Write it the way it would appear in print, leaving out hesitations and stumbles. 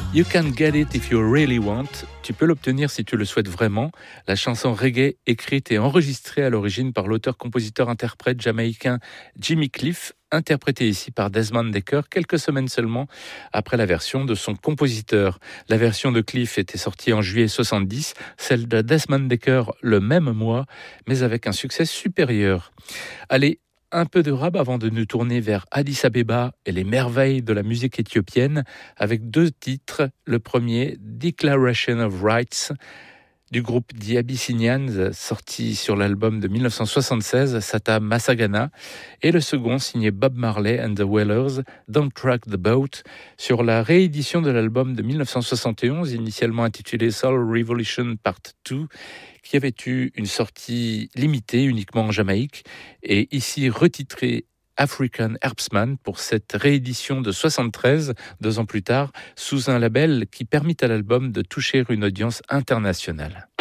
You can get it if you really want. Tu peux l'obtenir si tu le souhaites vraiment. La chanson reggae écrite et enregistrée à l'origine par l'auteur-compositeur-interprète jamaïcain Jimmy Cliff, interprétée ici par Desmond Dekker quelques semaines seulement après la version de son compositeur. La version de Cliff était sortie en juillet 70, celle de Desmond Dekker le même mois, mais avec un succès supérieur. Allez, un peu de rap avant de nous tourner vers Addis Abeba et les merveilles de la musique éthiopienne avec deux titres. Le premier, Declaration of Rights, du groupe The Abyssinians, sorti sur l'album de 1976, Sata Massagana, et le second, signé Bob Marley and the Wailers, Don't Rock the Boat, sur la réédition de l'album de 1971, initialement intitulé Soul Revolution Part 2, qui avait eu une sortie limitée uniquement en Jamaïque, et ici retitré African Herbsman pour cette réédition de 73, 2 ans plus tard, sous un label qui permit à l'album de toucher une audience internationale.